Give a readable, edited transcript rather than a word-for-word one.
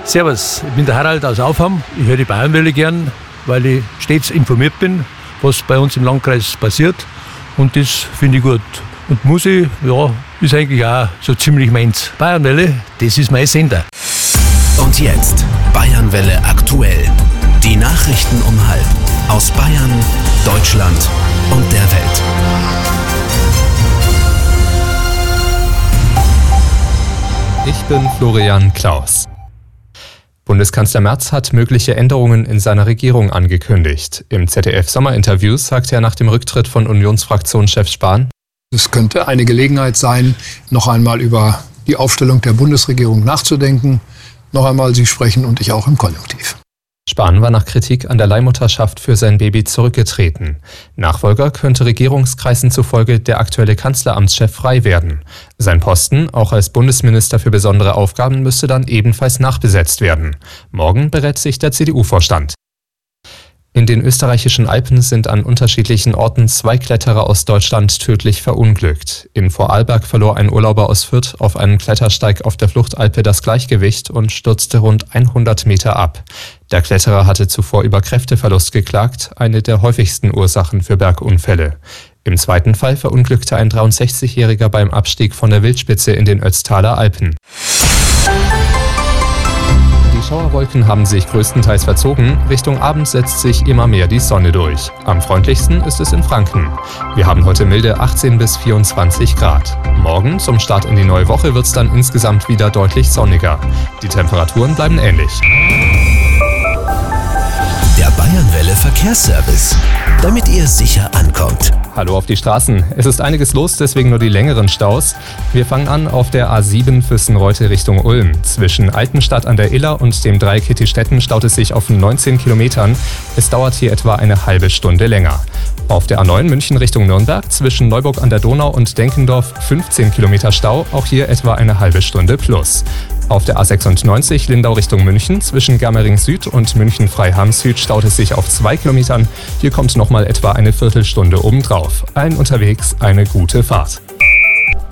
Servus, ich bin der Harald aus Aufham. Ich höre die Bayernwelle gern, weil ich stets informiert bin, was bei uns im Landkreis passiert. Und das finde ich gut. Und Musik, ja, ist eigentlich auch so ziemlich meins. Bayernwelle, das ist mein Sender. Und jetzt Bayernwelle aktuell. Die Nachrichten um 12:30 aus Bayern, Deutschland und der Welt. Ich bin Florian Klaus. Bundeskanzler Merz hat mögliche Änderungen in seiner Regierung angekündigt. Im ZDF-Sommerinterview sagte er nach dem Rücktritt von Unionsfraktionschef Spahn: Es könnte eine Gelegenheit sein, noch einmal über die Aufstellung der Bundesregierung nachzudenken. Noch einmal, Sie sprechen und ich auch im Konjunktiv. Spahn war nach Kritik an der Leihmutterschaft für sein Baby zurückgetreten. Nachfolger könnte Regierungskreisen zufolge der aktuelle Kanzleramtschef frei werden. Sein Posten, auch als Bundesminister für besondere Aufgaben, müsste dann ebenfalls nachbesetzt werden. Morgen berät sich der CDU-Vorstand. In den österreichischen Alpen sind an unterschiedlichen Orten 2 Kletterer aus Deutschland tödlich verunglückt. In Vorarlberg verlor ein Urlauber aus Fürth auf einem Klettersteig auf der Fluchtalpe das Gleichgewicht und stürzte rund 100 Meter ab. Der Kletterer hatte zuvor über Kräfteverlust geklagt, eine der häufigsten Ursachen für Bergunfälle. Im zweiten Fall verunglückte ein 63-Jähriger beim Abstieg von der Wildspitze in den Ötztaler Alpen. Die Schauerwolken haben sich größtenteils verzogen. Richtung Abend setzt sich immer mehr die Sonne durch. Am freundlichsten ist es in Franken. Wir haben heute milde 18 bis 24 Grad. Morgen zum Start in die neue Woche wird es dann insgesamt wieder deutlich sonniger. Die Temperaturen bleiben ähnlich. Der Bayernwelle Verkehrsservice, damit ihr sicher ankommt. Hallo auf die Straßen. Es ist einiges los, deswegen nur die längeren Staus. Wir fangen an auf der A7 Füssen-Reute Richtung Ulm. Zwischen Altenstadt an der Iller und dem Dreieck Kittistetten staut es sich auf 19 Kilometern. Es dauert hier etwa eine halbe Stunde länger. Auf der A9 München Richtung Nürnberg zwischen Neuburg an der Donau und Denkendorf 15 Kilometer Stau, auch hier etwa eine halbe Stunde plus. Auf der A96 Lindau Richtung München zwischen Germering Süd und München-Freiham Süd staut es sich auf 2 Kilometern. Hier kommt nochmal etwa eine Viertelstunde obendrauf. Allen unterwegs eine gute Fahrt.